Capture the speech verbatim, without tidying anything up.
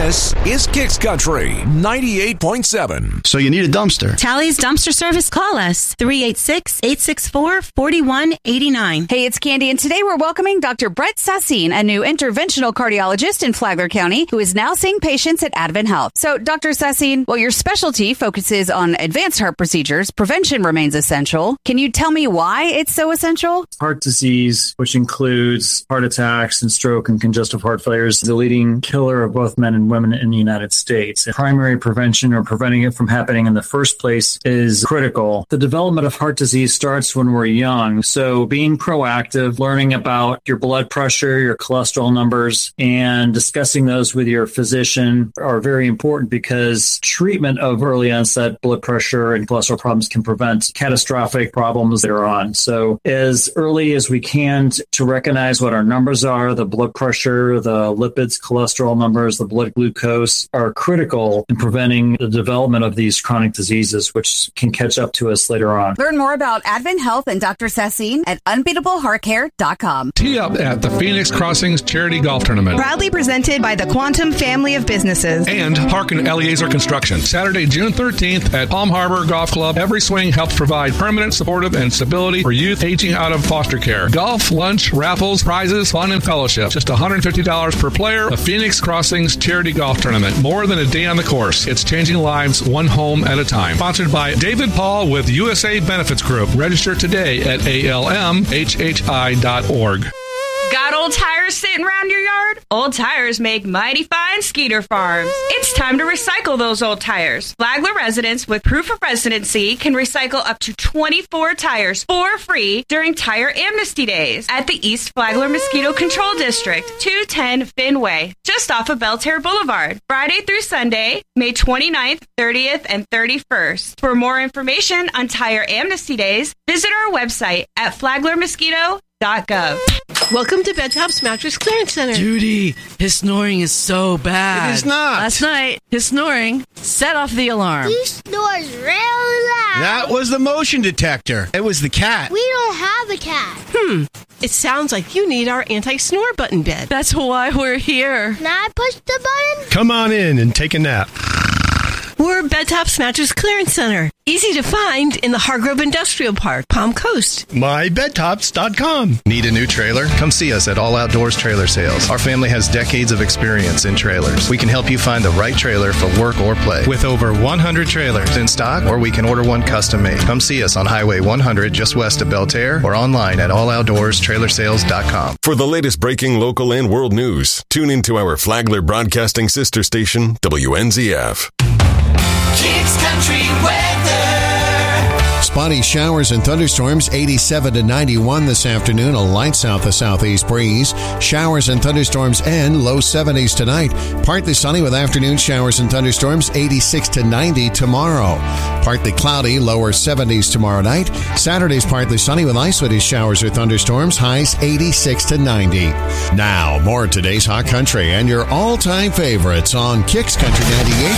This is Kicks Country ninety-eight point seven. So you need a dumpster. Tally's Dumpster Service. Call us three eight six, eight six four, four one eight nine. Hey, it's Candy, and today we're welcoming Doctor Brett Sassine, a new interventional cardiologist in Flagler County, who is now seeing patients at Advent Health. So, Doctor Sassine, while your specialty focuses on advanced heart procedures, prevention remains essential. Can you tell me why it's so essential? Heart disease, which includes heart attacks and stroke and congestive heart failure, is the leading killer of both men and women in the United States. Primary prevention, or preventing it from happening in the first place, is critical. The development of heart disease starts when we're young. So being proactive, learning about your blood pressure, your cholesterol numbers, and discussing those with your physician are very important, because treatment of early onset blood pressure and cholesterol problems can prevent catastrophic problems later on. So as early as we can to recognize what our numbers are, the blood pressure, the lipids, cholesterol numbers, the blood glucose, are critical in preventing the development of these chronic diseases, which can catch up to us later on. Learn more about Advent Health and Doctor Sassine at unbeatable heart care dot com. Tee up at the Phoenix Crossings Charity Golf Tournament. Proudly presented by the Quantum Family of Businesses. And Harkin Eliezer Construction. Saturday, June thirteenth at Palm Harbor Golf Club. Every swing helps provide permanent, supportive, and stability for youth aging out of foster care. Golf, lunch, raffles, prizes, fun, and fellowship. Just one hundred fifty dollars per player. The Phoenix Crossings Charity Golf Tournament. More than a day on the course. It's changing lives one home at a time. Sponsored by David Paul with U S A Benefits Group. Register today at A L M H H I dot org. Got old tires sitting around your yard? Old Tires make mighty fine Skeeter farms. It's time to recycle those old tires. Flagler residents with proof of residency can recycle up to twenty-four tires for free during Tire Amnesty Days at the East Flagler Mosquito Control District, two ten Finn Way, just off of Belterre Boulevard. Friday through Sunday, May twenty-ninth, thirtieth, and thirty-first. For more information on Tire Amnesty Days, visit our website at flagler mosquito dot gov. Welcome to Bedtop's Mattress Clearance Center. Judy, his snoring is so bad. It is not. Last night, his snoring set off the alarm. He snores really loud. That was the motion detector. It was the cat. We don't have a cat. Hmm. It sounds like you need our anti-snore button bed. That's why we're here. Can I push the button? Come on in and take a nap. We're Bedtop's Mattress Clearance Center. Easy to find in the Hargrove Industrial Park, Palm Coast. my bed tops dot com. Need a new trailer? Come see us at All Outdoors Trailer Sales. Our family has decades of experience in trailers. We can help you find the right trailer for work or play. With over one hundred trailers in stock, or we can order one custom made. Come see us on Highway one hundred just west of Belterre, or online at all outdoors trailer sales dot com. For the latest breaking local and world news, tune into our Flagler Broadcasting sister station, W N Z F. Kicks Country Weather. Spotty showers and thunderstorms, eighty-seven to ninety-one this afternoon. A light south to southeast breeze. Showers and thunderstorms and low seventies tonight. Partly sunny with afternoon showers and thunderstorms, eighty-six to ninety tomorrow. Partly cloudy, lower seventies tomorrow night. Saturday's partly sunny with isolated showers or thunderstorms, highs eighty-six to ninety. Now, more of today's Hot Country and your all-time favorites on Kicks Country ninety-eight.